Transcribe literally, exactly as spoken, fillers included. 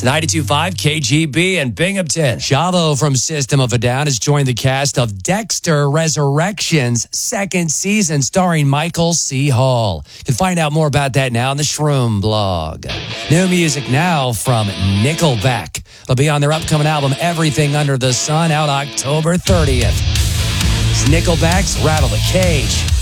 ninety-two point five K G B in Binghamton. Chavo from System of a Down has joined the cast of Dexter Resurrection's second season, starring Michael C. Hall. You can find out more about that now on the Shroom blog. New music now from Nickelback. They'll be on their upcoming album, Everything Under the Sun, out October thirtieth. It's Nickelback's Rattle the Cage.